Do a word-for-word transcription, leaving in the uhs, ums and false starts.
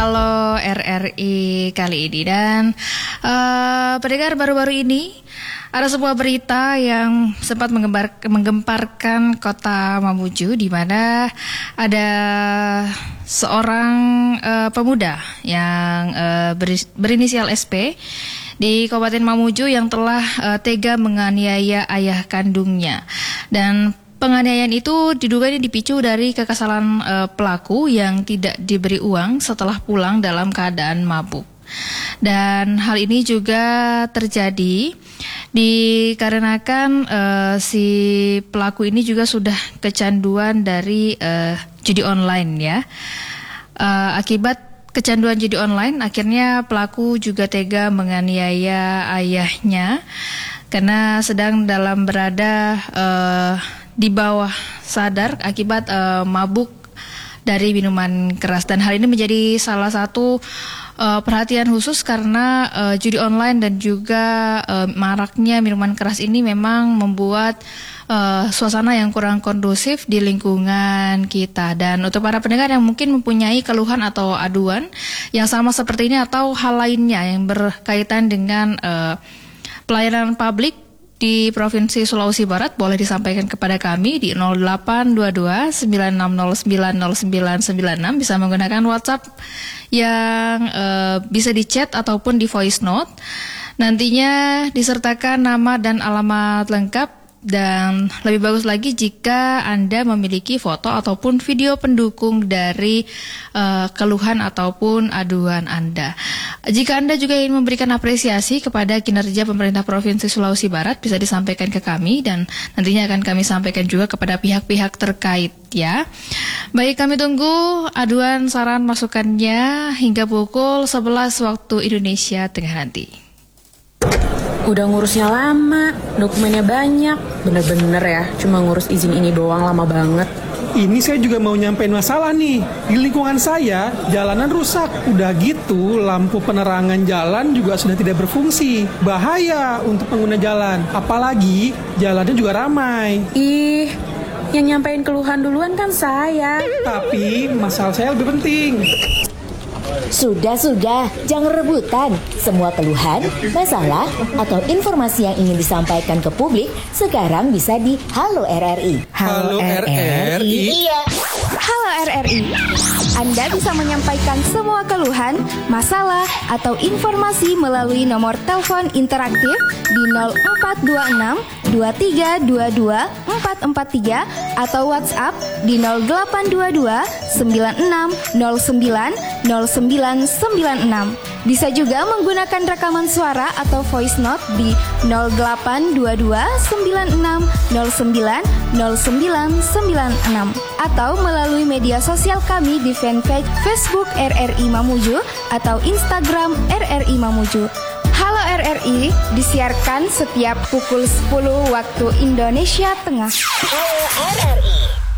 Halo R R I kali ini. Dan uh, pendengar, baru-baru ini ada sebuah berita yang sempat menggembar, menggemparkan kota Mamuju, di mana ada seorang uh, pemuda yang uh, beris, berinisial S P di Kabupaten Mamuju yang telah uh, tega menganiaya ayah kandungnya. Dan penganiayaan itu diduga dipicu dari kekesalan uh, pelaku yang tidak diberi uang setelah pulang dalam keadaan mabuk. Dan hal ini juga terjadi dikarenakan uh, si pelaku ini juga sudah kecanduan dari uh, judi online ya. Uh, akibat kecanduan judi online, akhirnya pelaku juga tega menganiaya ayahnya karena sedang dalam berada uh, di bawah sadar akibat uh, mabuk dari minuman keras. Dan hal ini menjadi salah satu uh, perhatian khusus karena uh, judi online dan juga uh, maraknya minuman keras ini memang membuat uh, suasana yang kurang kondusif di lingkungan kita. Dan untuk para pendengar yang mungkin mempunyai keluhan atau aduan yang sama seperti ini atau hal lainnya yang berkaitan dengan uh, pelayanan publik di Provinsi Sulawesi Barat, boleh disampaikan kepada kami di nol delapan dua dua sembilan enam nol sembilan nol sembilan sembilan enam, bisa menggunakan WhatsApp yang uh, bisa di chat ataupun di voice note. Nantinya disertakan nama dan alamat lengkap, dan lebih bagus lagi jika Anda memiliki foto ataupun video pendukung dari uh, keluhan ataupun aduan Anda. Jika Anda juga ingin memberikan apresiasi kepada kinerja pemerintah Provinsi Sulawesi Barat, bisa disampaikan ke kami dan nantinya akan kami sampaikan juga kepada pihak-pihak terkait ya. Baik, kami tunggu aduan, saran, masukannya hingga pukul sebelas waktu Indonesia Tengah nanti. Udah ngurusnya lama, dokumennya banyak, bener-bener ya, cuma ngurus izin ini doang lama banget. Ini saya juga mau nyampein masalah nih. Di lingkungan saya, jalanan rusak. Udah gitu, lampu penerangan jalan juga sudah tidak berfungsi. Bahaya untuk pengguna jalan. Apalagi, jalannya juga ramai. Ih, yang nyampein keluhan duluan kan saya. Tapi, masalah saya lebih penting. Sudah-sudah, jangan rebutan. Semua keluhan, masalah, atau informasi yang ingin disampaikan ke publik sekarang bisa di Halo R R I. Halo R R I. Iya. Halo R R I. Anda bisa menyampaikan semua keluhan, masalah, atau informasi melalui nomor telepon interaktif di nol empat dua enam dua tiga dua dua empat empat tiga atau WhatsApp di nol delapan dua dua sembilan enam nol sembilan nol sembilan sembilan enam. Bisa juga menggunakan rekaman suara atau voice note di nol delapan dua dua sembilan enam nol sembilan nol sembilan sembilan enam atau melalui media sosial kami di fanpage Facebook R R I Mamuju atau Instagram R R I Mamuju. Halo R R I disiarkan setiap pukul sepuluh waktu Indonesia Tengah. Halo R R I.